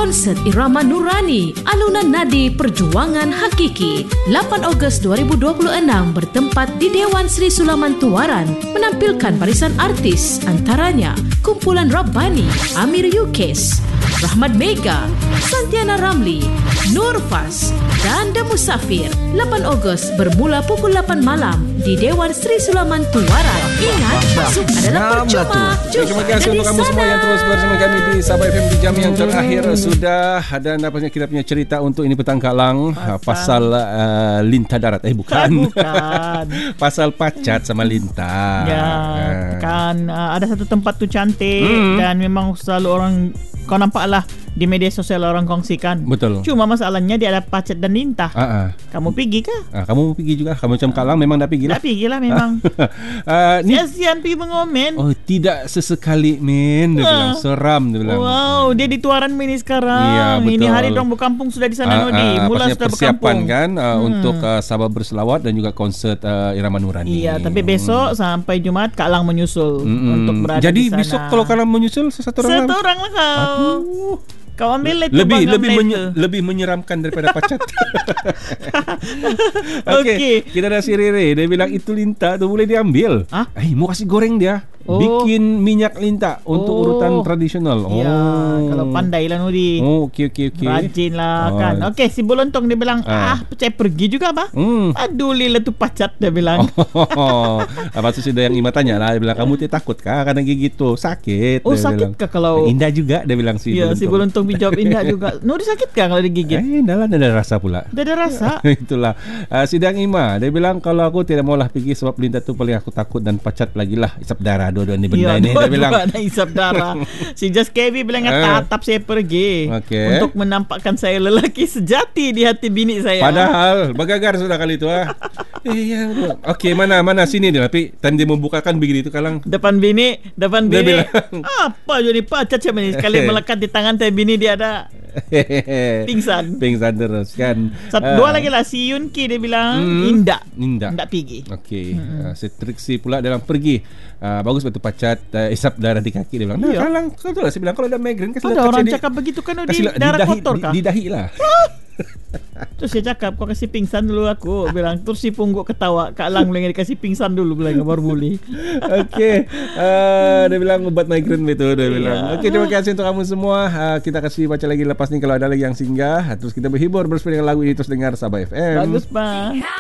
Konsert Irama Nurani, alunan nadi perjuangan hakiki. 8 Ogos 2026 bertempat di Dewan Sri Sulaman Tuaran, menampilkan barisan artis antaranya Kumpulan Rabbani, Amir Yukes, Rahmat Mega, Santiana Ramli, Nur Fas dan The Musafir. 8 Ogos bermula pukul 8 malam di Dewan Sri Sulaman Tuaran. Ingat, masuk adalah percuma. Terima kasih untuk kamu semua yang terus bersama kami di Sabah FM di jam yang terakhir sudah. Dan apanya kita punya cerita untuk ini petang kalang pasal lintah darat. Bukan. Pasal pacat sama lintah. Ya, kan ada satu tempat tu cantik dan memang selalu orang kau nampaklah di media sosial orang kongsikan. Betul. Cuma masalahnya dia ada pacat dan lintah. Kamu pergi kah? Kamu pergi juga. Kamu macam kalang memang dah pergi lah. Dah pergi lah memang. Sia-sian pergi mengomen. Oh, tidak sesekali men. Dia bilang seram. Dia bilang. Wow, dia di Tuaran ini sekarang. Iya, betul. Ini hari dong berkampung sudah di sana Nodi. Mula sudah persiapan berkampung kan untuk Sabah berselawat dan juga konsert Irama Nurani. Iya, tapi besok sampai Jumaat Kak Lang menyusul untuk berada jadi di sana. Jadi besok kalau Kak Lang menyusul satu orang lah kau. Aduh. Kau ambil itu lebih menyeramkan daripada pacat. Okey, kita ada si Rere. Dia bilang itu lintah tu boleh diambil. Mau kasih goreng dia. Bikin minyak lintah untuk urutan tradisional. Ya, kalau pandai lah Nuri. Okey. Rajin lah kan. Okey, si Bolontong dia bilang, percaya pergi juga bah. Aduli lah tu pacat dia bilang. Lepas tu sudah yang Ima tanya lah. Dia bilang, kamu takut kah karena gigi tu sakit? Oh, sakit kah kalau? Indah juga dia bilang si Bolontong. Si Bolontong dijawab indah juga. Nuri sakit kah kalau digigit? Dah lah, ada rasa pula. Dah ada rasa. Itulah. Sidang Ima, dia bilang kalau aku tidak maulah pergi sebab lintah tu paling aku takut dan pacat lagi lah. Isap darah dua-dua ni benda ni. Dia bilang nak isap darah. Si Just Kevin bilang tatap saya pergi untuk menampakkan saya lelaki sejati di hati bini saya. Padahal bagagar sudah kali itu Okey, mana sini dia. Tapi time dia membukakan begini tu Kalang. Depan bini apa jadi pacat macam ni. Sekali melekat di tangan saya bini dia ada pingsan terus kan. Dua lagi lah si Yunki dia bilang indah pergi. Okey. Triksi pula dalam pergi. Bagus betul pacat isap darah di kaki dia bilang. Kalang kau tu lah saya bilang kalau ada migrain ada orang cakap begitu kan di darah kotor kah? Di dahi lah. Terus dia cakap kau kasih pingsan dulu aku bilang. Terus si Pungguk ketawa Kak Lang bilang dikasih pingsan dulu bilang baru boleh. Okey, dia bilang ubat migrain betul dia bilang. Okey, terima kasih untuk kamu semua. Kita kasih baca lagi lepas ni kalau ada lagi yang singgah. Terus kita berhibur bersama dengan lagu ini. Terus dengar Sabah FM. Bagus bang.